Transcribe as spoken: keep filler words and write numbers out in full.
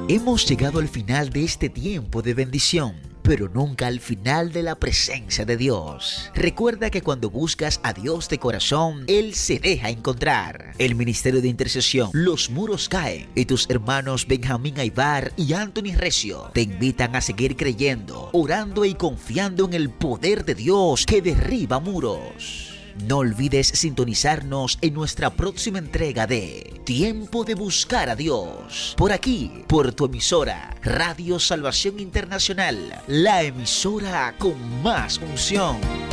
Hemos llegado al final de este tiempo de bendición, pero nunca al final de la presencia de Dios. Recuerda que cuando buscas a Dios de corazón, Él se deja encontrar. El Ministerio de Intercesión Los Muros Caen y tus hermanos Benjamín Aybar y Anthony Recio te invitan a seguir creyendo, orando y confiando en el poder de Dios que derriba muros. No olvides sintonizarnos en nuestra próxima entrega de Tiempo de Buscar a Dios, por aquí, por tu emisora Radio Salvación Internacional, la emisora con más unción.